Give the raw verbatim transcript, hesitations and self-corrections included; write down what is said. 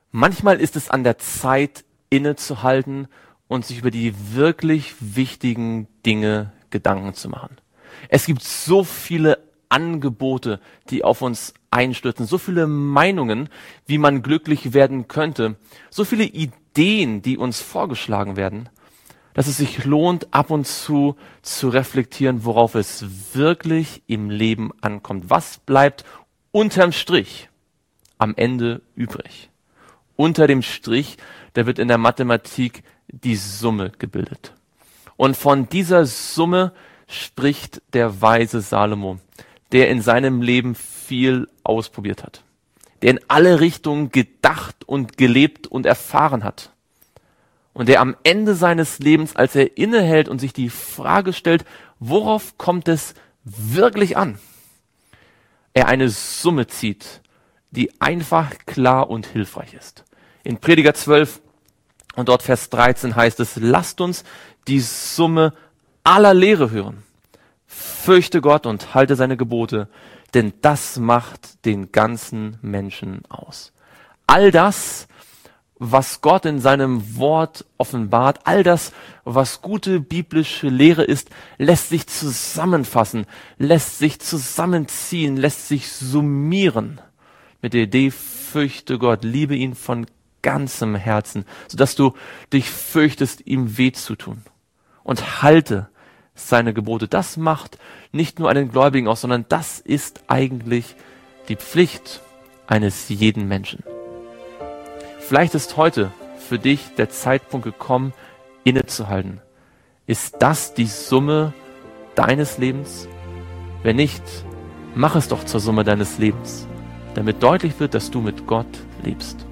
Manchmal ist es an der Zeit, innezuhalten und sich über die wirklich wichtigen Dinge Gedanken zu machen. Es gibt so viele Angebote, die auf uns einstürzen, so viele Meinungen, wie man glücklich werden könnte, so viele Ideen, die uns vorgeschlagen werden, dass es sich lohnt, ab und zu zu reflektieren, worauf es wirklich im Leben ankommt. Was bleibt unterm Strich am Ende übrig? Unter dem Strich, da wird in der Mathematik die Summe gebildet. Und von dieser Summe spricht der weise Salomo, der in seinem Leben viel ausprobiert hat, der in alle Richtungen gedacht und gelebt und erfahren hat und der am Ende seines Lebens, als er innehält und sich die Frage stellt, worauf kommt es wirklich an, er eine Summe zieht, die einfach, klar und hilfreich ist. In Prediger zwölf und dort Vers dreizehn heißt es, lasst uns die Summe aller Lehre hören. Fürchte Gott und halte seine Gebote, denn das macht den ganzen Menschen aus. All das, was Gott in seinem Wort offenbart, all das, was gute biblische Lehre ist, lässt sich zusammenfassen, lässt sich zusammenziehen, lässt sich summieren mit der Idee, fürchte Gott, liebe ihn von ganzem Herzen, sodass du dich fürchtest, ihm weh zu tun. Und halte seine Gebote. Das macht nicht nur einen Gläubigen aus, sondern das ist eigentlich die Pflicht eines jeden Menschen. Vielleicht ist heute für dich der Zeitpunkt gekommen, innezuhalten. Ist das die Summe deines Lebens? Wenn nicht, mach es doch zur Summe deines Lebens, damit deutlich wird, dass du mit Gott lebst.